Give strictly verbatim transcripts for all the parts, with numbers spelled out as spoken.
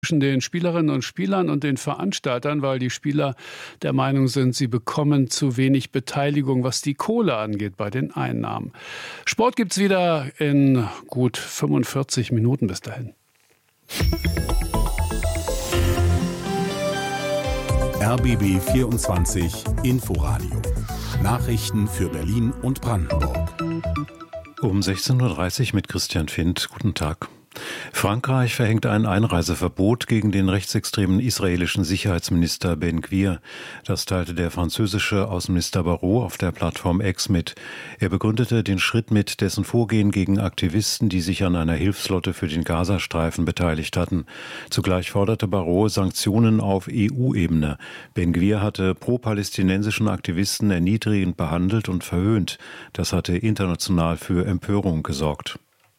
zwischen den Spielerinnen und Spielern und den Veranstaltern, weil die Spieler der Meinung sind, sie bekommen zu wenig Beteiligung, was die Kohle angeht bei den Einnahmen. Sport gibt's wieder in gut fünfundvierzig Minuten. Bis dahin. R B B vierundzwanzig Inforadio. Nachrichten für Berlin und Brandenburg. Um sechzehn Uhr dreißig mit Christian Findt. Guten Tag. Frankreich verhängt ein Einreiseverbot gegen den rechtsextremen israelischen Sicherheitsminister Ben Gvir. Das teilte der französische Außenminister Barrot auf der Plattform X mit. Er begründete den Schritt mit dessen Vorgehen gegen Aktivisten, die sich an einer Hilfsflotte für den Gazastreifen beteiligt hatten. Zugleich forderte Barrot Sanktionen auf E U-Ebene. Ben Gvir hatte pro-palästinensischen Aktivisten erniedrigend behandelt und verhöhnt. Das hatte international für Empörung gesorgt.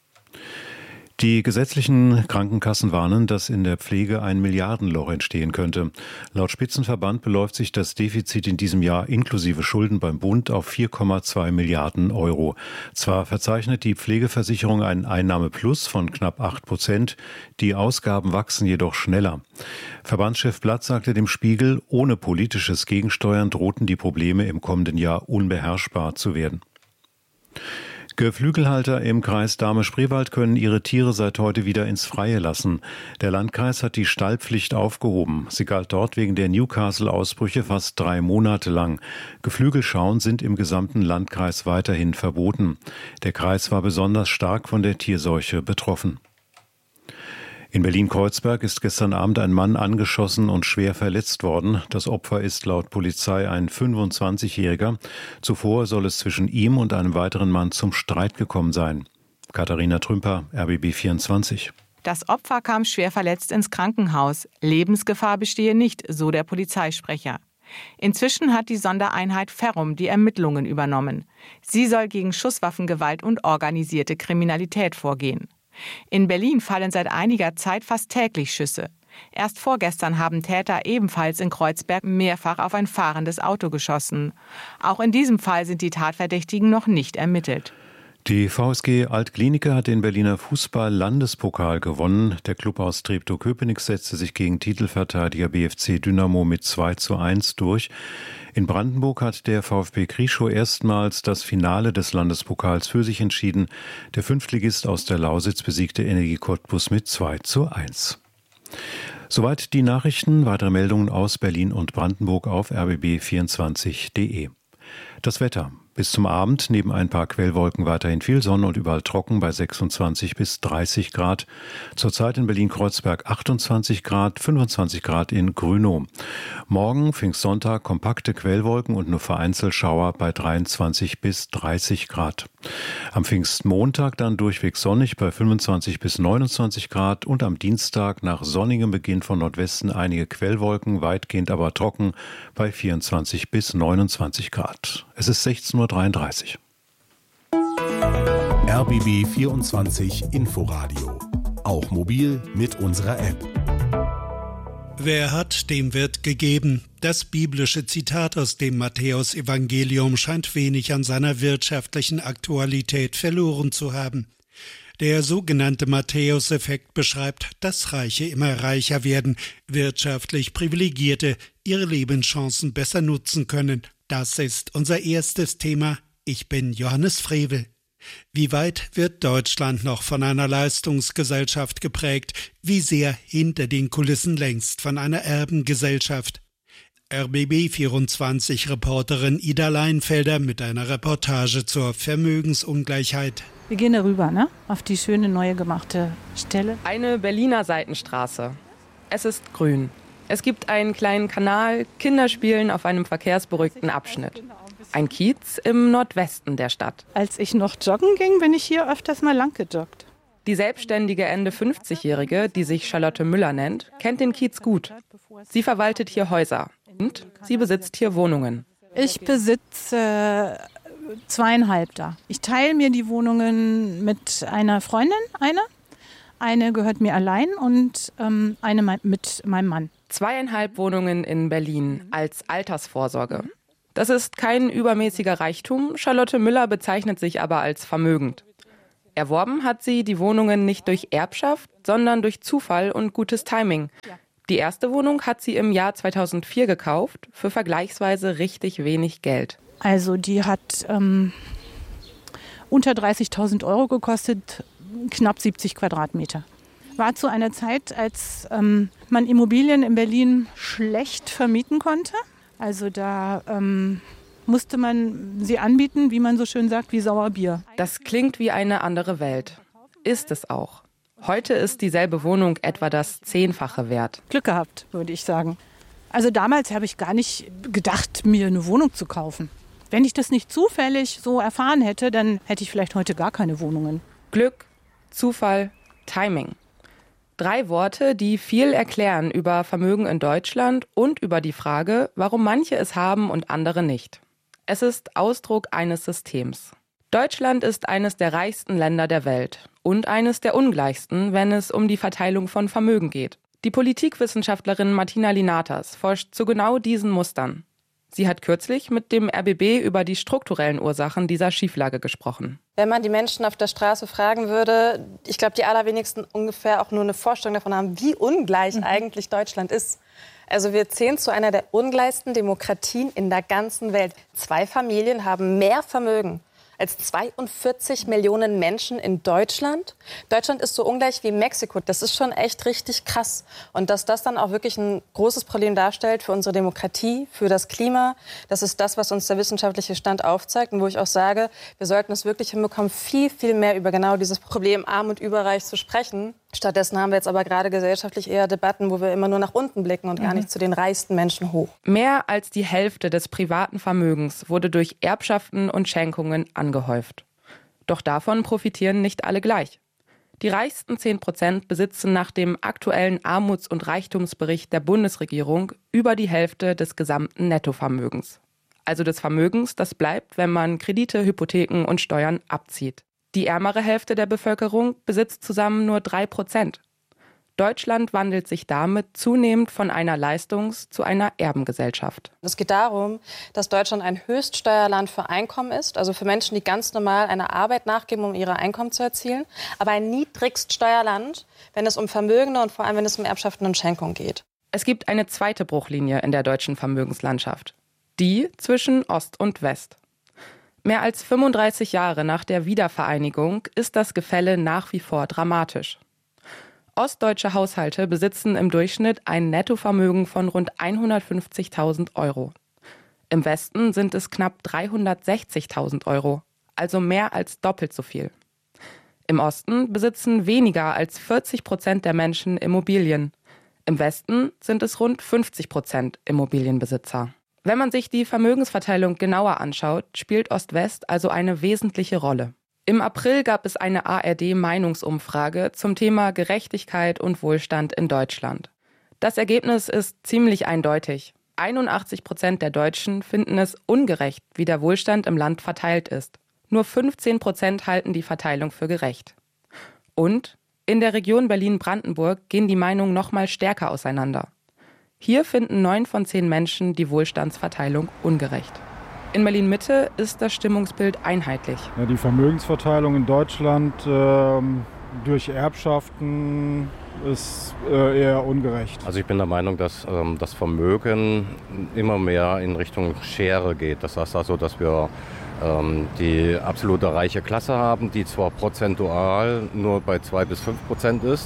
Die gesetzlichen Krankenkassen warnen, dass in der Pflege ein Milliardenloch entstehen könnte. Laut Spitzenverband beläuft sich das Defizit in diesem Jahr inklusive Schulden beim Bund auf vier Komma zwei Milliarden Euro. Zwar verzeichnet die Pflegeversicherung einen Einnahmeplus von knapp acht Prozent, die Ausgaben wachsen jedoch schneller. Verbandschef Blatt sagte dem Spiegel, ohne politisches Gegensteuern drohten die Probleme im kommenden Jahr unbeherrschbar zu werden. Geflügelhalter im Kreis Dahme-Spreewald können ihre Tiere seit heute wieder ins Freie lassen. Der Landkreis hat die Stallpflicht aufgehoben. Sie galt dort wegen der Newcastle-Ausbrüche fast drei Monate lang. Geflügelschauen sind im gesamten Landkreis weiterhin verboten. Der Kreis war besonders stark von der Tierseuche betroffen. In Berlin-Kreuzberg ist gestern Abend ein Mann angeschossen und schwer verletzt worden. Das Opfer ist laut Polizei ein fünfundzwanzigjähriger. Zuvor soll es zwischen ihm und einem weiteren Mann zum Streit gekommen sein. Katharina Trümper, R B B vierundzwanzig. Das Opfer kam schwer verletzt ins Krankenhaus. Lebensgefahr bestehe nicht, so der Polizeisprecher. Inzwischen hat die Sondereinheit Ferrum die Ermittlungen übernommen. Sie soll gegen Schusswaffengewalt und organisierte Kriminalität vorgehen. In Berlin fallen seit einiger Zeit fast täglich Schüsse. Erst vorgestern haben Täter ebenfalls in Kreuzberg mehrfach auf ein fahrendes Auto geschossen. Auch in diesem Fall sind die Tatverdächtigen noch nicht ermittelt. Die V S G Alt-Glienicke hat den Berliner Fußball-Landespokal gewonnen. Der Klub aus Treptow-Köpenick setzte sich gegen Titelverteidiger B F C Dynamo mit zwei zu eins durch. In Brandenburg hat der VfB Krieschow erstmals das Finale des Landespokals für sich entschieden. Der Fünftligist aus der Lausitz besiegte Energie Cottbus mit zwei zu eins. Soweit die Nachrichten. Weitere Meldungen aus Berlin und Brandenburg auf r b b vierundzwanzig punkt de. Das Wetter. Bis zum Abend neben ein paar Quellwolken weiterhin viel Sonne und überall trocken bei sechsundzwanzig bis dreißig Grad. Zurzeit in Berlin-Kreuzberg achtundzwanzig Grad, fünfundzwanzig Grad in Grünow. Morgen, Pfingstsonntag, kompakte Quellwolken und nur vereinzelt Schauer bei dreiundzwanzig bis dreißig Grad. Am Pfingstmontag dann durchweg sonnig bei fünfundzwanzig bis neunundzwanzig Grad und am Dienstag nach sonnigem Beginn von Nordwesten einige Quellwolken, weitgehend aber trocken bei vierundzwanzig bis neunundzwanzig Grad. Es ist sechzehn Uhr dreiunddreißig. R B B vierundzwanzig Inforadio. Auch mobil mit unserer App. Wer hat, dem wird gegeben. Das biblische Zitat aus dem Matthäus-Evangelium scheint wenig an seiner wirtschaftlichen Aktualität verloren zu haben. Der sogenannte Matthäus-Effekt beschreibt, dass Reiche immer reicher werden, wirtschaftlich Privilegierte ihre Lebenschancen besser nutzen können. Das ist unser erstes Thema. Ich bin Johannes Frevel. Wie weit wird Deutschland noch von einer Leistungsgesellschaft geprägt? Wie sehr hinter den Kulissen längst von einer Erbengesellschaft? R B B vierundzwanzig-Reporterin Ida Leinfelder mit einer Reportage zur Vermögensungleichheit. Wir gehen darüber, ne? Auf die schöne neue gemachte Stelle. Eine Berliner Seitenstraße. Es ist grün. Es gibt einen kleinen Kanal, Kinder spielen auf einem verkehrsberuhigten Abschnitt. Ein Kiez im Nordwesten der Stadt. Als ich noch joggen ging, bin ich hier öfters mal lang gejoggt. Die selbstständige Ende fünfzigjährige, die sich Charlotte Müller nennt, kennt den Kiez gut. Sie verwaltet hier Häuser und sie besitzt hier Wohnungen. Ich besitze äh, zweieinhalb da. Ich teile mir die Wohnungen mit einer Freundin, eine. Eine gehört mir allein und ähm, eine mit meinem Mann. Zweieinhalb Wohnungen in Berlin als Altersvorsorge. Das ist kein übermäßiger Reichtum. Charlotte Müller bezeichnet sich aber als vermögend. Erworben hat sie die Wohnungen nicht durch Erbschaft, sondern durch Zufall und gutes Timing. Die erste Wohnung hat sie im Jahr zweitausendvier gekauft, für vergleichsweise richtig wenig Geld. Also die hat ähm, unter dreißigtausend Euro gekostet, knapp siebzig Quadratmeter. War zu einer Zeit, als ähm, man Immobilien in Berlin schlecht vermieten konnte. Also da ähm, musste man sie anbieten, wie man so schön sagt, wie Sauerbier. Das klingt wie eine andere Welt. Ist es auch. Heute ist dieselbe Wohnung etwa das Zehnfache wert. Glück gehabt, würde ich sagen. Also damals habe ich gar nicht gedacht, mir eine Wohnung zu kaufen. Wenn ich das nicht zufällig so erfahren hätte, dann hätte ich vielleicht heute gar keine Wohnungen. Glück, Zufall, Timing. Drei Worte, die viel erklären über Vermögen in Deutschland und über die Frage, warum manche es haben und andere nicht. Es ist Ausdruck eines Systems. Deutschland ist eines der reichsten Länder der Welt und eines der ungleichsten, wenn es um die Verteilung von Vermögen geht. Die Politikwissenschaftlerin Martina Linatas forscht zu genau diesen Mustern. Sie hat kürzlich mit dem R B B über die strukturellen Ursachen dieser Schieflage gesprochen. Wenn man die Menschen auf der Straße fragen würde, ich glaube, die allerwenigsten ungefähr auch nur eine Vorstellung davon haben, wie ungleich mhm. eigentlich Deutschland ist. Also wir zählen zu einer der ungleichsten Demokratien in der ganzen Welt. Zwei Familien haben mehr Vermögen als zweiundvierzig Millionen Menschen in Deutschland. Deutschland ist so ungleich wie Mexiko. Das ist schon echt richtig krass. Und dass das dann auch wirklich ein großes Problem darstellt für unsere Demokratie, für das Klima, das ist das, was uns der wissenschaftliche Stand aufzeigt. Und wo ich auch sage, wir sollten es wirklich hinbekommen, viel, viel mehr über genau dieses Problem Arm und Überreich zu sprechen. Stattdessen haben wir jetzt aber gerade gesellschaftlich eher Debatten, wo wir immer nur nach unten blicken und mhm. gar nicht zu den reichsten Menschen hoch. Mehr als die Hälfte des privaten Vermögens wurde durch Erbschaften und Schenkungen angehäuft. Doch davon profitieren nicht alle gleich. Die reichsten zehn Prozent besitzen nach dem aktuellen Armuts- und Reichtumsbericht der Bundesregierung über die Hälfte des gesamten Nettovermögens. Also des Vermögens, das bleibt, wenn man Kredite, Hypotheken und Steuern abzieht. Die ärmere Hälfte der Bevölkerung besitzt zusammen nur drei Prozent. Deutschland wandelt sich damit zunehmend von einer Leistungs- zu einer Erbengesellschaft. Es geht darum, dass Deutschland ein Höchststeuerland für Einkommen ist, also für Menschen, die ganz normal einer Arbeit nachgeben, um ihre Einkommen zu erzielen, aber ein Niedrigststeuerland, wenn es um Vermögende und vor allem, wenn es um Erbschaften und Schenkungen geht. Es gibt eine zweite Bruchlinie in der deutschen Vermögenslandschaft, die zwischen Ost und West. Mehr als fünfunddreißig Jahre nach der Wiedervereinigung ist das Gefälle nach wie vor dramatisch. Ostdeutsche Haushalte besitzen im Durchschnitt ein Nettovermögen von rund hundertfünfzigtausend Euro. Im Westen sind es knapp dreihundertsechzigtausend Euro, also mehr als doppelt so viel. Im Osten besitzen weniger als vierzig Prozent der Menschen Immobilien. Im Westen sind es rund fünfzig Prozent Immobilienbesitzer. Wenn man sich die Vermögensverteilung genauer anschaut, spielt Ost-West also eine wesentliche Rolle. Im April gab es eine A R D-Meinungsumfrage zum Thema Gerechtigkeit und Wohlstand in Deutschland. Das Ergebnis ist ziemlich eindeutig. einundachtzig Prozent der Deutschen finden es ungerecht, wie der Wohlstand im Land verteilt ist. Nur fünfzehn Prozent halten die Verteilung für gerecht. Und in der Region Berlin-Brandenburg gehen die Meinungen noch mal stärker auseinander. Hier finden neun von zehn Menschen die Wohlstandsverteilung ungerecht. In Berlin-Mitte ist das Stimmungsbild einheitlich. Ja, die Vermögensverteilung in Deutschland äh, durch Erbschaften ist äh, eher ungerecht. Also ich bin der Meinung, dass ähm, das Vermögen immer mehr in Richtung Schere geht. Das heißt also, dass wir ähm, die absolute reiche Klasse haben, die zwar prozentual nur bei zwei bis fünf Prozent ist,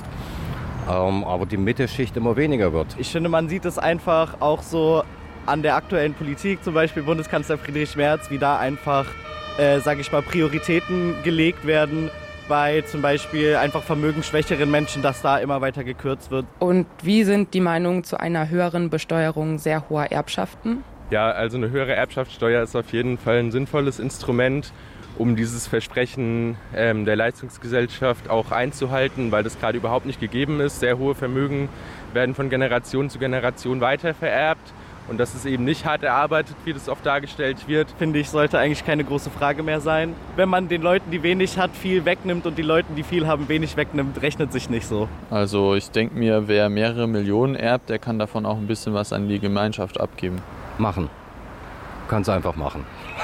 ähm, aber die Mittelschicht immer weniger wird. Ich finde, man sieht es einfach auch so an der aktuellen Politik, zum Beispiel Bundeskanzler Friedrich Merz, wie da einfach, äh, sage ich mal, Prioritäten gelegt werden bei zum Beispiel einfach vermögensschwächeren Menschen, dass da immer weiter gekürzt wird. Und wie sind die Meinungen zu einer höheren Besteuerung sehr hoher Erbschaften? Ja, also eine höhere Erbschaftssteuer ist auf jeden Fall ein sinnvolles Instrument, um dieses Versprechen ähm, der Leistungsgesellschaft auch einzuhalten, weil das gerade überhaupt nicht gegeben ist. Sehr hohe Vermögen werden von Generation zu Generation weitervererbt. Und das ist eben nicht hart erarbeitet, wie das oft dargestellt wird. Finde ich, sollte eigentlich keine große Frage mehr sein. Wenn man den Leuten, die wenig hat, viel wegnimmt und die Leuten, die viel haben, wenig wegnimmt, rechnet sich nicht so. Also ich denke mir, wer mehrere Millionen erbt, der kann davon auch ein bisschen was an die Gemeinschaft abgeben. Machen. kannst du einfach machen.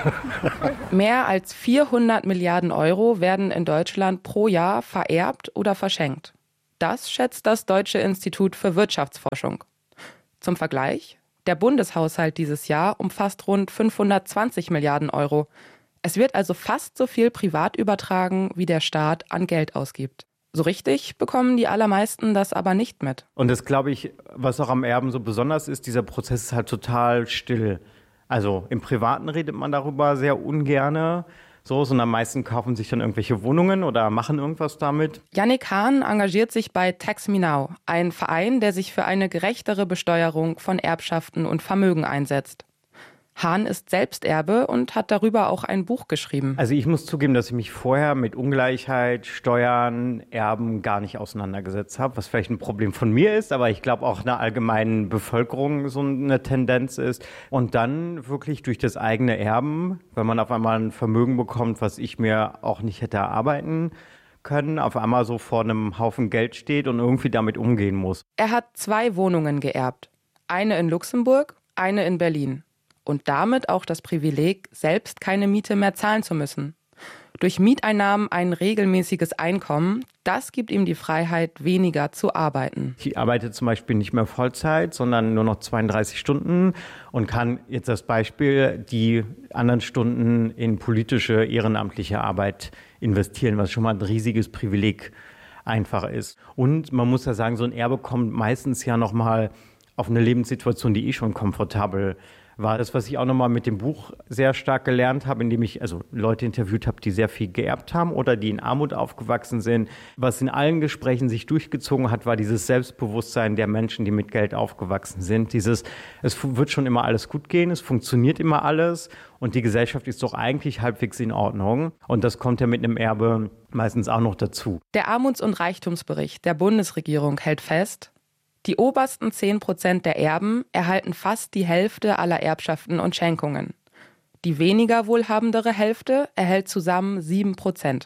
Mehr als vierhundert Milliarden Euro werden in Deutschland pro Jahr vererbt oder verschenkt. Das schätzt das Deutsche Institut für Wirtschaftsforschung. Zum Vergleich: Der Bundeshaushalt dieses Jahr umfasst rund fünfhundertzwanzig Milliarden Euro. Es wird also fast so viel privat übertragen, wie der Staat an Geld ausgibt. So richtig bekommen die allermeisten das aber nicht mit. Und das, glaube ich, was auch am Erben so besonders ist, dieser Prozess ist halt total still. Also im Privaten redet man darüber sehr ungerne, so, sondern meisten kaufen sich dann irgendwelche Wohnungen oder machen irgendwas damit. Yannick Hahn engagiert sich bei Tax Me Now, ein Verein, der sich für eine gerechtere Besteuerung von Erbschaften und Vermögen einsetzt. Hahn ist selbst Erbe und hat darüber auch ein Buch geschrieben. Also ich muss zugeben, dass ich mich vorher mit Ungleichheit, Steuern, Erben gar nicht auseinandergesetzt habe, was vielleicht ein Problem von mir ist, aber ich glaube auch in der allgemeinen Bevölkerung so eine Tendenz ist. Und dann wirklich durch das eigene Erben, wenn man auf einmal ein Vermögen bekommt, was ich mir auch nicht hätte erarbeiten können, auf einmal so vor einem Haufen Geld steht und irgendwie damit umgehen muss. Er hat zwei Wohnungen geerbt. Eine in Luxemburg, eine in Berlin. Und damit auch das Privileg, selbst keine Miete mehr zahlen zu müssen. Durch Mieteinnahmen ein regelmäßiges Einkommen, das gibt ihm die Freiheit, weniger zu arbeiten. Ich arbeite zum Beispiel nicht mehr Vollzeit, sondern nur noch zweiunddreißig Stunden und kann jetzt das Beispiel die anderen Stunden in politische, ehrenamtliche Arbeit investieren, was schon mal ein riesiges Privileg einfach ist. Und man muss ja sagen, so ein Erbe kommt meistens ja noch mal auf eine Lebenssituation, die eh schon komfortabel war. Das, was ich auch nochmal mit dem Buch sehr stark gelernt habe, indem ich also Leute interviewt habe, die sehr viel geerbt haben oder die in Armut aufgewachsen sind. Was in allen Gesprächen sich durchgezogen hat, war dieses Selbstbewusstsein der Menschen, die mit Geld aufgewachsen sind. Dieses, es wird schon immer alles gut gehen, es funktioniert immer alles und die Gesellschaft ist doch eigentlich halbwegs in Ordnung. Und das kommt ja mit einem Erbe meistens auch noch dazu. Der Armuts- und Reichtumsbericht der Bundesregierung hält fest: Die obersten zehn Prozent der Erben erhalten fast die Hälfte aller Erbschaften und Schenkungen. Die weniger wohlhabendere Hälfte erhält zusammen sieben Prozent.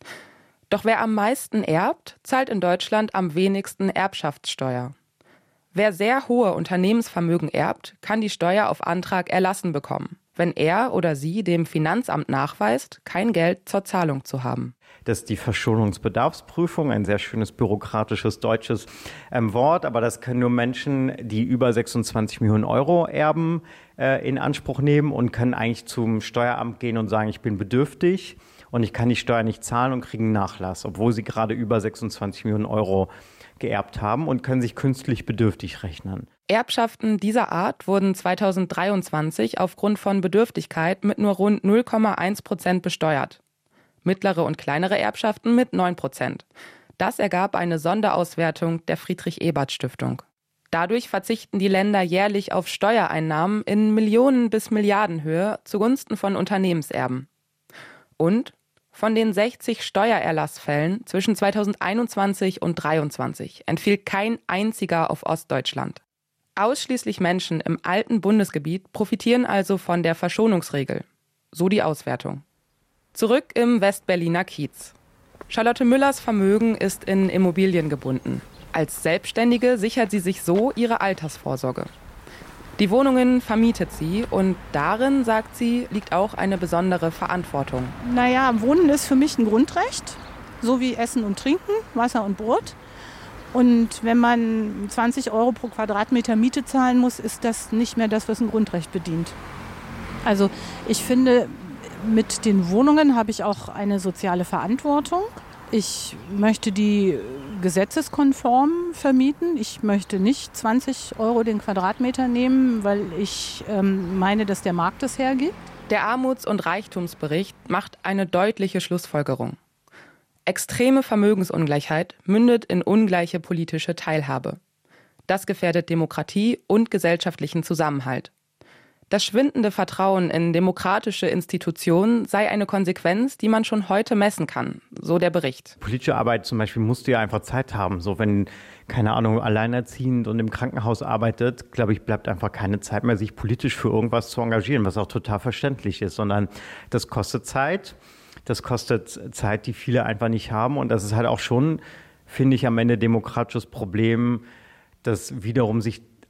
Doch wer am meisten erbt, zahlt in Deutschland am wenigsten Erbschaftssteuer. Wer sehr hohe Unternehmensvermögen erbt, kann die Steuer auf Antrag erlassen bekommen, wenn er oder sie dem Finanzamt nachweist, kein Geld zur Zahlung zu haben. Das ist die Verschuldungsbedarfsprüfung, ein sehr schönes bürokratisches deutsches ähm, Wort, aber das können nur Menschen, die über sechsundzwanzig Millionen Euro erben, äh, in Anspruch nehmen und können eigentlich zum Steueramt gehen und sagen, ich bin bedürftig und ich kann die Steuer nicht zahlen und kriegen einen Nachlass, obwohl sie gerade über sechsundzwanzig Millionen Euro geerbt haben und können sich künstlich bedürftig rechnen. Erbschaften dieser Art wurden zweitausenddreiundzwanzig aufgrund von Bedürftigkeit mit nur rund null Komma eins Prozent besteuert. Mittlere und kleinere Erbschaften mit neun Prozent. Das ergab eine Sonderauswertung der Friedrich-Ebert-Stiftung. Dadurch verzichten die Länder jährlich auf Steuereinnahmen in Millionen- bis Milliardenhöhe zugunsten von Unternehmenserben. Und von den sechzig Steuererlassfällen zwischen zweitausendeinundzwanzig und zweitausenddreiundzwanzig entfiel kein einziger auf Ostdeutschland. Ausschließlich Menschen im alten Bundesgebiet profitieren also von der Verschonungsregel. So die Auswertung. Zurück im Westberliner Kiez. Charlotte Müllers Vermögen ist in Immobilien gebunden. Als Selbstständige sichert sie sich so ihre Altersvorsorge. Die Wohnungen vermietet sie und darin, sagt sie, liegt auch eine besondere Verantwortung. Naja, Wohnen ist für mich ein Grundrecht, so wie Essen und Trinken, Wasser und Brot. Und wenn man zwanzig Euro pro Quadratmeter Miete zahlen muss, ist das nicht mehr das, was ein Grundrecht bedient. Also ich finde, mit den Wohnungen habe ich auch eine soziale Verantwortung. Ich möchte die gesetzeskonform vermieten. Ich möchte nicht zwanzig Euro den Quadratmeter nehmen, weil ich ähm, meine, dass der Markt es hergibt. Der Armuts- und Reichtumsbericht macht eine deutliche Schlussfolgerung. Extreme Vermögensungleichheit mündet in ungleiche politische Teilhabe. Das gefährdet Demokratie und gesellschaftlichen Zusammenhalt. Das schwindende Vertrauen in demokratische Institutionen sei eine Konsequenz, die man schon heute messen kann, so der Bericht. Politische Arbeit zum Beispiel musst du ja einfach Zeit haben. So wenn, keine Ahnung, alleinerziehend und im Krankenhaus arbeitet, glaube ich, bleibt einfach keine Zeit mehr, sich politisch für irgendwas zu engagieren, was auch total verständlich ist, sondern das kostet Zeit. Das kostet Zeit, die viele einfach nicht haben. Und das ist halt auch schon, finde ich, am Ende demokratisches Problem, dass wiederum sich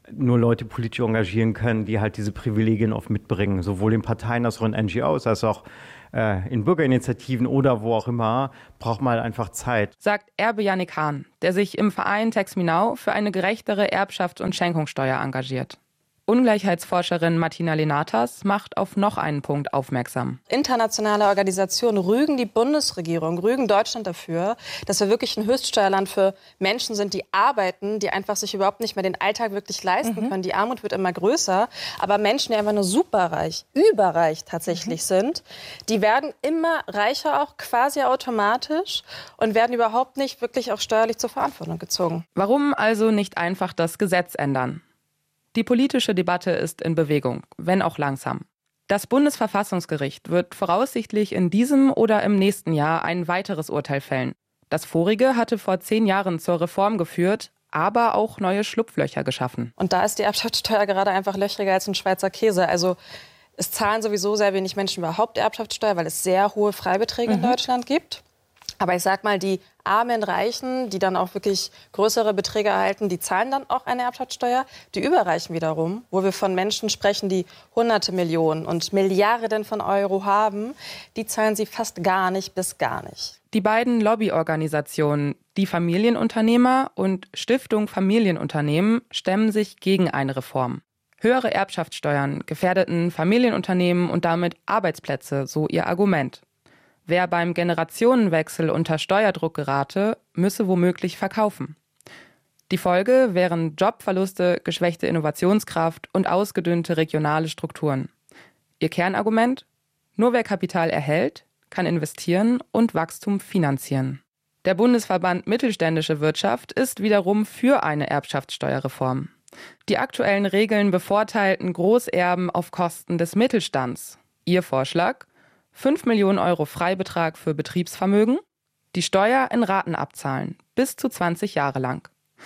nur Leute politisch engagieren können, die halt diese Privilegien oft mitbringen, sowohl in Parteien als auch in N G Os, als auch äh, in Bürgerinitiativen oder wo auch immer, braucht man einfach Zeit. Sagt Erbe Yannick Hahn, der sich im Verein Tax Me Now für eine gerechtere Erbschafts- und Schenkungssteuer engagiert. Ungleichheitsforscherin Martina Lenatas macht auf noch einen Punkt aufmerksam. Internationale Organisationen rügen die Bundesregierung, rügen Deutschland dafür, dass wir wirklich ein Höchststeuerland für Menschen sind, die arbeiten, die einfach sich überhaupt nicht mehr den Alltag wirklich leisten mhm. können. Die Armut wird immer größer. Aber Menschen, die einfach nur superreich, überreich tatsächlich mhm. sind, die werden immer reicher, auch quasi automatisch, und werden überhaupt nicht wirklich auch steuerlich zur Verantwortung gezogen. Warum also nicht einfach das Gesetz ändern? Die politische Debatte ist in Bewegung, wenn auch langsam. Das Bundesverfassungsgericht wird voraussichtlich in diesem oder im nächsten Jahr ein weiteres Urteil fällen. Das vorige hatte vor zehn Jahren zur Reform geführt, aber auch neue Schlupflöcher geschaffen. Und da ist die Erbschaftssteuer gerade einfach löchriger als ein Schweizer Käse. Also es zahlen sowieso sehr wenig Menschen überhaupt Erbschaftssteuer, weil es sehr hohe Freibeträge mhm. in Deutschland gibt. Aber ich sag mal, die armen Reichen, die dann auch wirklich größere Beträge erhalten, die zahlen dann auch eine Erbschaftssteuer. Die Überreichen wiederum, wo wir von Menschen sprechen, die hunderte Millionen und Milliarden von Euro haben, die zahlen sie fast gar nicht bis gar nicht. Die beiden Lobbyorganisationen, die Familienunternehmer und Stiftung Familienunternehmen, stemmen sich gegen eine Reform. Höhere Erbschaftssteuern gefährdeten Familienunternehmen und damit Arbeitsplätze, so ihr Argument. Wer beim Generationenwechsel unter Steuerdruck gerate, müsse womöglich verkaufen. Die Folge wären Jobverluste, geschwächte Innovationskraft und ausgedünnte regionale Strukturen. Ihr Kernargument? Nur wer Kapital erhält, kann investieren und Wachstum finanzieren. Der Bundesverband Mittelständische Wirtschaft ist wiederum für eine Erbschaftssteuerreform. Die aktuellen Regeln bevorteilten Großerben auf Kosten des Mittelstands. Ihr Vorschlag? fünf Millionen Euro Freibetrag für Betriebsvermögen, die Steuer in Raten abzahlen, bis zu zwanzig Jahre lang.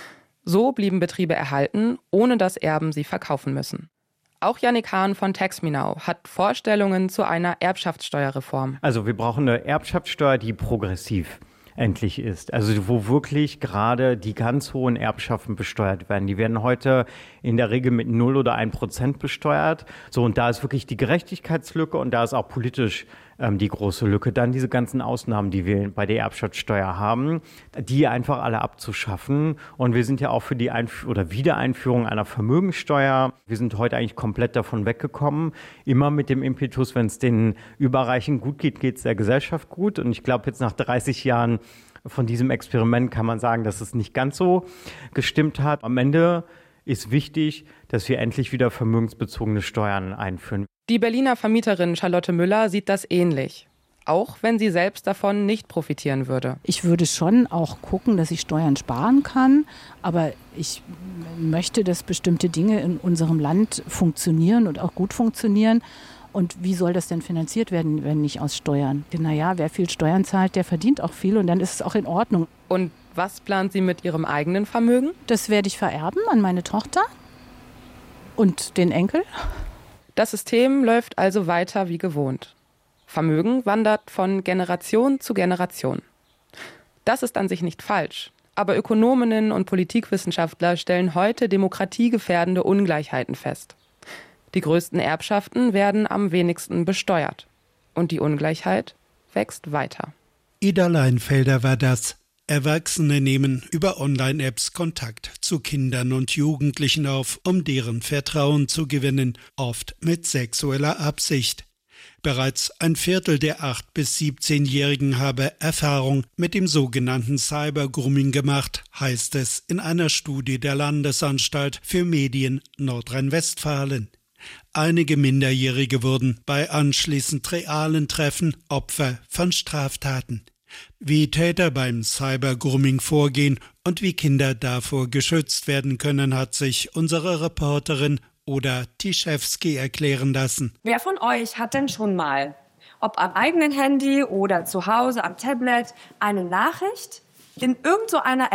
So blieben Betriebe erhalten, ohne dass Erben sie verkaufen müssen. Auch Yannick Hahn von Tax Me Now hat Vorstellungen zu einer Erbschaftssteuerreform. Also wir brauchen eine Erbschaftssteuer, die progressiv endlich ist. Also wo wirklich gerade die ganz hohen Erbschaften besteuert werden. Die werden heute in der Regel mit null oder ein Prozent besteuert. So, und da ist wirklich die Gerechtigkeitslücke und da ist auch politisch ähm, die große Lücke. Dann diese ganzen Ausnahmen, die wir bei der Erbschaftssteuer haben, die einfach alle abzuschaffen. Und wir sind ja auch für die Einf- oder Wiedereinführung einer Vermögenssteuer. Wir sind heute eigentlich komplett davon weggekommen. Immer mit dem Impetus, wenn es den Überreichen gut geht, geht es der Gesellschaft gut. Und ich glaube, jetzt nach dreißig Jahren von diesem Experiment kann man sagen, dass es nicht ganz so gestimmt hat. Am Ende ist wichtig, dass wir endlich wieder vermögensbezogene Steuern einführen. Die Berliner Vermieterin Charlotte Müller sieht das ähnlich, auch wenn sie selbst davon nicht profitieren würde. Ich würde schon auch gucken, dass ich Steuern sparen kann, aber ich möchte, dass bestimmte Dinge in unserem Land funktionieren und auch gut funktionieren. Und wie soll das denn finanziert werden, wenn nicht aus Steuern? Naja, wer viel Steuern zahlt, der verdient auch viel und dann ist es auch in Ordnung. Und was plant sie mit ihrem eigenen Vermögen? Das werde ich vererben an meine Tochter und den Enkel. Das System läuft also weiter wie gewohnt. Vermögen wandert von Generation zu Generation. Das ist an sich nicht falsch. Aber Ökonominnen und Politikwissenschaftler stellen heute demokratiegefährdende Ungleichheiten fest. Die größten Erbschaften werden am wenigsten besteuert. Und die Ungleichheit wächst weiter. Ida Leinfelder war das. Erwachsene nehmen über Online-Apps Kontakt zu Kindern und Jugendlichen auf, um deren Vertrauen zu gewinnen, oft mit sexueller Absicht. Bereits ein Viertel der acht- bis siebzehnjährigen habe Erfahrung mit dem sogenannten Cybergrooming gemacht, heißt es in einer Studie der Landesanstalt für Medien Nordrhein-Westfalen. Einige Minderjährige wurden bei anschließend realen Treffen Opfer von Straftaten. Wie Täter beim Cybergrooming vorgehen und wie Kinder davor geschützt werden können, hat sich unsere Reporterin Oda Tischewski erklären lassen. Wer von euch hat denn schon mal, ob am eigenen Handy oder zu Hause am Tablet, eine Nachricht in irgendeiner App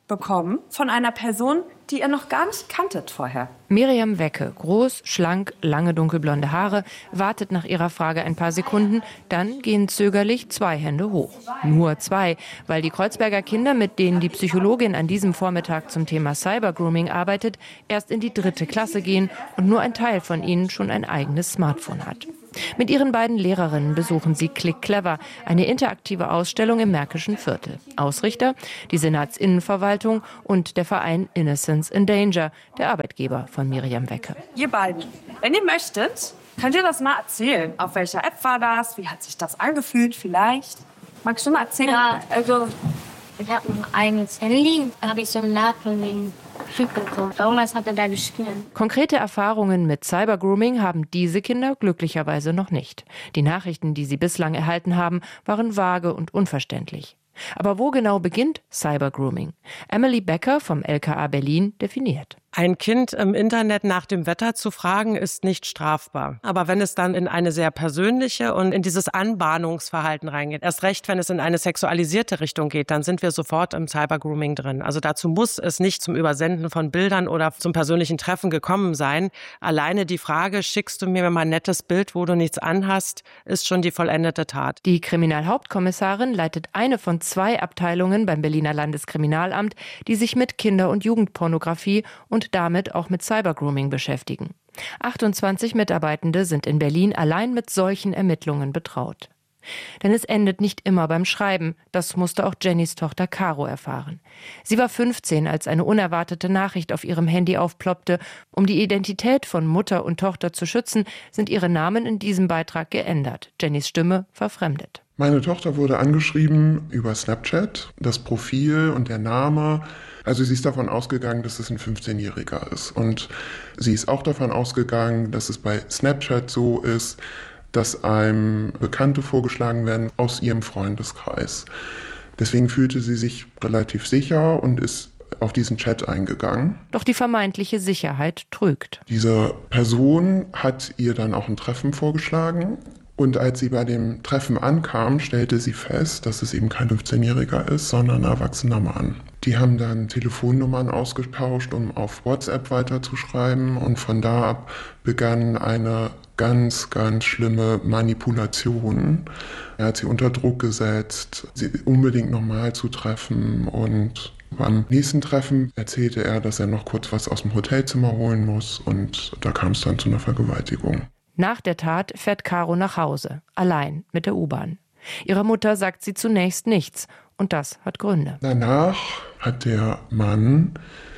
bekommen von einer Person, die ihr noch gar nicht kanntet vorher. Miriam Wecke, groß, schlank, lange dunkelblonde Haare, wartet nach ihrer Frage ein paar Sekunden, dann gehen zögerlich zwei Hände hoch. Nur zwei, weil die Kreuzberger Kinder, mit denen die Psychologin an diesem Vormittag zum Thema Cybergrooming arbeitet, erst in die dritte Klasse gehen und nur ein Teil von ihnen schon ein eigenes Smartphone hat. Mit ihren beiden Lehrerinnen besuchen sie Click Clever, eine interaktive Ausstellung im Märkischen Viertel. Ausrichter die Senatsinnenverwaltung und der Verein Innocence in Danger, der Arbeitgeber von Miriam Wecke. Ihr beiden, wenn ihr möchtet, könnt ihr das mal erzählen. Auf welcher App war das? Wie hat sich das angefühlt vielleicht? Magst du mal erzählen? Ja, also ich habe ein eigenes Handy, da habe ich so einen Nachrichten bekommen. Irgendwas hat er da gespielt. Konkrete Erfahrungen mit Cybergrooming haben diese Kinder glücklicherweise noch nicht. Die Nachrichten, die sie bislang erhalten haben, waren vage und unverständlich. Aber wo genau beginnt Cybergrooming? Emily Becker vom L K A Berlin definiert. Ein Kind im Internet nach dem Wetter zu fragen, ist nicht strafbar. Aber wenn es dann in eine sehr persönliche und in dieses Anbahnungsverhalten reingeht, erst recht, wenn es in eine sexualisierte Richtung geht, dann sind wir sofort im Cybergrooming drin. Also dazu muss es nicht zum Übersenden von Bildern oder zum persönlichen Treffen gekommen sein. Alleine die Frage, schickst du mir mal ein nettes Bild, wo du nichts anhast, ist schon die vollendete Tat. Die Kriminalhauptkommissarin leitet eine von zwei Abteilungen beim Berliner Landeskriminalamt, die sich mit Kinder- und Jugendpornografie und damit auch mit Cybergrooming beschäftigen. achtundzwanzig Mitarbeitende sind in Berlin allein mit solchen Ermittlungen betraut. Denn es endet nicht immer beim Schreiben. Das musste auch Jennys Tochter Caro erfahren. Sie war fünfzehn, als eine unerwartete Nachricht auf ihrem Handy aufploppte. Um die Identität von Mutter und Tochter zu schützen, sind ihre Namen in diesem Beitrag geändert. Jennys Stimme verfremdet. Meine Tochter wurde angeschrieben über Snapchat, das Profil und der Name. Also sie ist davon ausgegangen, dass es ein fünfzehnjähriger ist. Und sie ist auch davon ausgegangen, dass es bei Snapchat so ist, dass einem Bekannte vorgeschlagen werden aus ihrem Freundeskreis. Deswegen fühlte sie sich relativ sicher und ist auf diesen Chat eingegangen. Doch die vermeintliche Sicherheit trügt. Diese Person hat ihr dann auch ein Treffen vorgeschlagen. Und als sie bei dem Treffen ankam, stellte sie fest, dass es eben kein fünfzehnjähriger ist, sondern ein erwachsener Mann. Die haben dann Telefonnummern ausgetauscht, um auf WhatsApp weiterzuschreiben. Und von da ab begann eine ganz, ganz schlimme Manipulation. Er hat sie unter Druck gesetzt, sie unbedingt nochmal zu treffen. Und beim nächsten Treffen erzählte er, dass er noch kurz was aus dem Hotelzimmer holen muss. Und da kam es dann zu einer Vergewaltigung. Nach der Tat fährt Caro nach Hause, allein mit der U-Bahn. Ihrer Mutter sagt sie zunächst nichts. Und das hat Gründe. Danach hat der Mann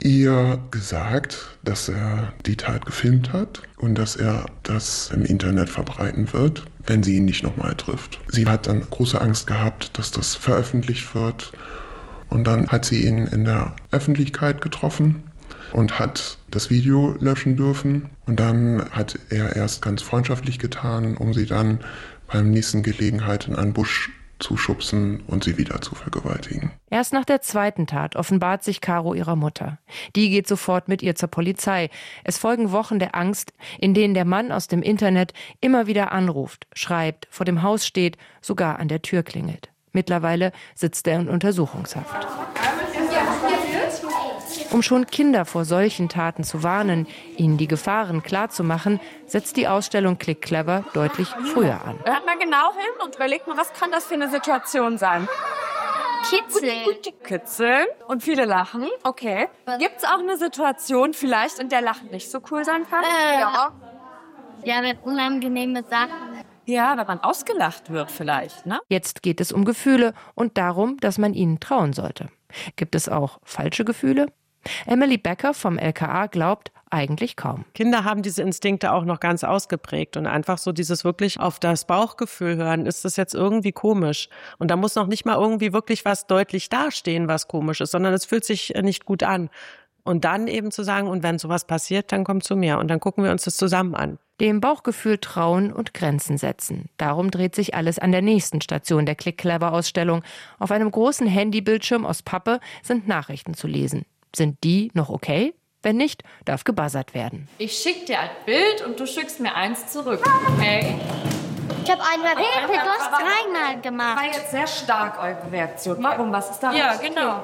ihr gesagt, dass er die Tat gefilmt hat und dass er das im Internet verbreiten wird, wenn sie ihn nicht nochmal trifft. Sie hat dann große Angst gehabt, dass das veröffentlicht wird. Und dann hat sie ihn in der Öffentlichkeit getroffen und hat das Video löschen dürfen. Und dann hat er erst ganz freundschaftlich getan, um sie dann beim nächsten Gelegenheit in einen Busch zu schubsen und sie wieder zu vergewaltigen. Erst nach der zweiten Tat offenbart sich Caro ihrer Mutter. Die geht sofort mit ihr zur Polizei. Es folgen Wochen der Angst, in denen der Mann aus dem Internet immer wieder anruft, schreibt, vor dem Haus steht, sogar an der Tür klingelt. Mittlerweile sitzt er in Untersuchungshaft. Um schon Kinder vor solchen Taten zu warnen, ihnen die Gefahren klarzumachen, setzt die Ausstellung Click Clever deutlich früher an. Hört mal genau hin und überlegt mal, was kann das für eine Situation sein? Kitzeln. Kitzeln und viele lachen. Okay. Gibt es auch eine Situation vielleicht, in der Lachen nicht so cool sein kann? Äh, ja. Ja, mit unangenehmen Sachen. Ja, wenn man ausgelacht wird vielleicht, ne? Jetzt geht es um Gefühle und darum, dass man ihnen trauen sollte. Gibt es auch falsche Gefühle? Emily Becker vom L K A glaubt, eigentlich kaum. Kinder haben diese Instinkte auch noch ganz ausgeprägt und einfach so dieses wirklich auf das Bauchgefühl hören, ist das jetzt irgendwie komisch? Und da muss noch nicht mal irgendwie wirklich was deutlich dastehen, was komisch ist, sondern es fühlt sich nicht gut an. Und dann eben zu sagen, und wenn sowas passiert, dann komm zu mir und dann gucken wir uns das zusammen an. Dem Bauchgefühl trauen und Grenzen setzen. Darum dreht sich alles an der nächsten Station der Click Clever Ausstellung. Auf einem großen Handybildschirm aus Pappe sind Nachrichten zu lesen. Sind die noch okay? Wenn nicht, darf gebuzzert werden. Ich schick dir ein Bild und du schickst mir eins zurück. Okay? Ich habe einmal Hilfe, du hast dreimal gemacht. War jetzt sehr stark eure Reaktion. Warum? Was ist da? Ja, genau.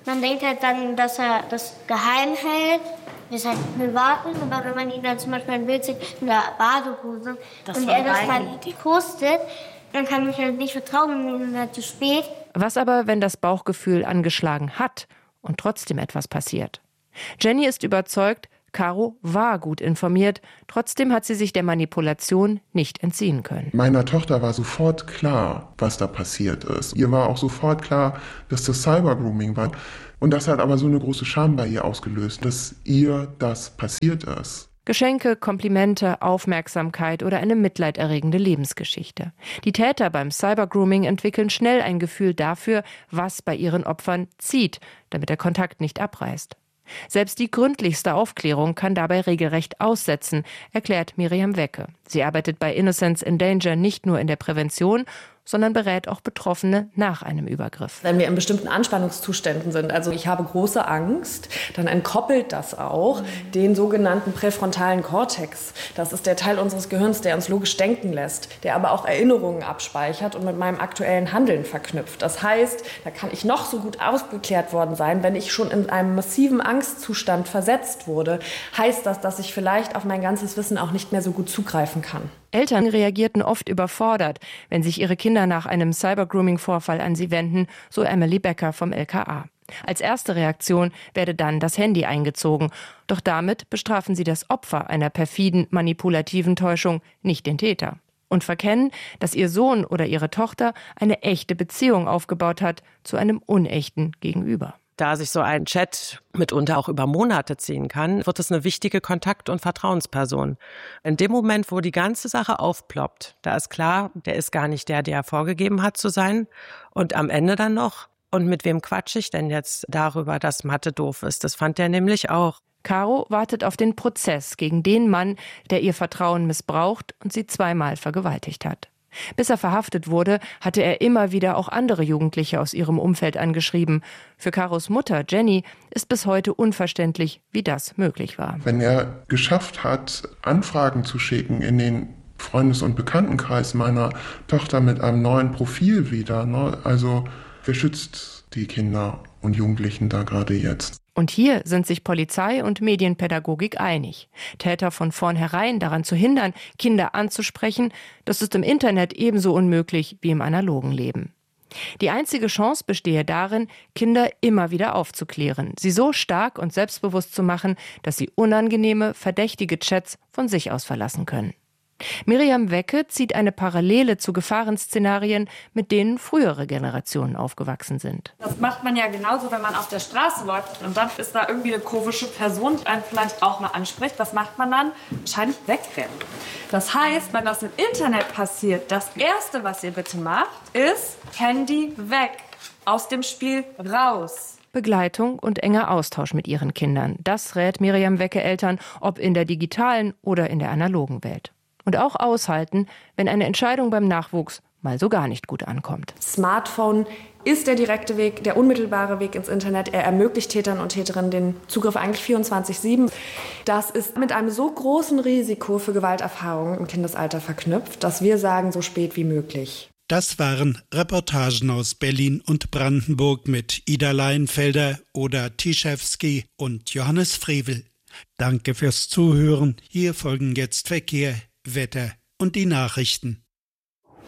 Man denkt halt dann, dass er das geheim hält. Wir halt warten, aber wenn man ihn dann zum Beispiel ein Bild sieht in der Badehose das und er das halt postet, dann kann ich halt nicht vertrauen, dann ist es halt zu spät. Was aber, wenn das Bauchgefühl angeschlagen hat und trotzdem etwas passiert? Jenny ist überzeugt, Caro war gut informiert, trotzdem hat sie sich der Manipulation nicht entziehen können. Meiner Tochter war sofort klar, was da passiert ist. Ihr war auch sofort klar, dass das Cybergrooming war. Und das hat aber so eine große Scham bei ihr ausgelöst, dass ihr das passiert ist. Geschenke, Komplimente, Aufmerksamkeit oder eine mitleiderregende Lebensgeschichte. Die Täter beim Cybergrooming entwickeln schnell ein Gefühl dafür, was bei ihren Opfern zieht, damit der Kontakt nicht abreißt. Selbst die gründlichste Aufklärung kann dabei regelrecht aussetzen, erklärt Miriam Wecke. Sie arbeitet bei Innocence in Danger nicht nur in der Prävention, sondern berät auch Betroffene nach einem Übergriff. Wenn wir in bestimmten Anspannungszuständen sind, also ich habe große Angst, dann entkoppelt das auch den sogenannten präfrontalen Kortex. Das ist der Teil unseres Gehirns, der uns logisch denken lässt, der aber auch Erinnerungen abspeichert und mit meinem aktuellen Handeln verknüpft. Das heißt, da kann ich noch so gut aufgeklärt worden sein, wenn ich schon in einem massiven Angstzustand versetzt wurde, heißt das, dass ich vielleicht auf mein ganzes Wissen auch nicht mehr so gut zugreifen kann. Eltern reagierten oft überfordert, wenn sich ihre Kinder nach einem Cybergrooming-Vorfall an sie wenden, so Emily Becker vom L K A. Als erste Reaktion werde dann das Handy eingezogen. Doch damit bestrafen sie das Opfer einer perfiden, manipulativen Täuschung, nicht den Täter. Und verkennen, dass ihr Sohn oder ihre Tochter eine echte Beziehung aufgebaut hat zu einem unechten Gegenüber. Da sich so ein Chat mitunter auch über Monate ziehen kann, wird es eine wichtige Kontakt- und Vertrauensperson. In dem Moment, wo die ganze Sache aufploppt, da ist klar, der ist gar nicht der, der vorgegeben hat zu sein. Und am Ende dann noch, und mit wem quatsche ich denn jetzt darüber, dass Mathe doof ist? Das fand er nämlich auch. Caro wartet auf den Prozess gegen den Mann, der ihr Vertrauen missbraucht und sie zweimal vergewaltigt hat. Bis er verhaftet wurde, hatte er immer wieder auch andere Jugendliche aus ihrem Umfeld angeschrieben. Für Caros Mutter, Jenny, ist bis heute unverständlich, wie das möglich war. Wenn er geschafft hat, Anfragen zu schicken in den Freundes- und Bekanntenkreis meiner Tochter mit einem neuen Profil wieder, ne? Also wer schützt die Kinder und Jugendlichen da gerade jetzt? Und hier sind sich Polizei und Medienpädagogik einig. Täter von vornherein daran zu hindern, Kinder anzusprechen, das ist im Internet ebenso unmöglich wie im analogen Leben. Die einzige Chance bestehe darin, Kinder immer wieder aufzuklären, sie so stark und selbstbewusst zu machen, dass sie unangenehme, verdächtige Chats von sich aus verlassen können. Miriam Wecke zieht eine Parallele zu Gefahrenszenarien, mit denen frühere Generationen aufgewachsen sind. Das macht man ja genauso, wenn man auf der Straße läuft und dann ist da irgendwie eine komische Person, die einen vielleicht auch mal anspricht. Was macht man dann? Wahrscheinlich wegrennen. Das heißt, wenn das im Internet passiert, das Erste, was ihr bitte macht, ist Handy weg, aus dem Spiel raus. Begleitung und enger Austausch mit ihren Kindern. Das rät Miriam Wecke Eltern, ob in der digitalen oder in der analogen Welt. Und auch aushalten, wenn eine Entscheidung beim Nachwuchs mal so gar nicht gut ankommt. Smartphone ist der direkte Weg, der unmittelbare Weg ins Internet. Er ermöglicht Tätern und Täterinnen den Zugriff eigentlich vierundzwanzig sieben. Das ist mit einem so großen Risiko für Gewalterfahrungen im Kindesalter verknüpft, dass wir sagen, so spät wie möglich. Das waren Reportagen aus Berlin und Brandenburg mit Ida Leinfelder, Oda Tischewski und Johannes Frevel. Danke fürs Zuhören. Hier folgen jetzt Verkehr, Wetter und die Nachrichten.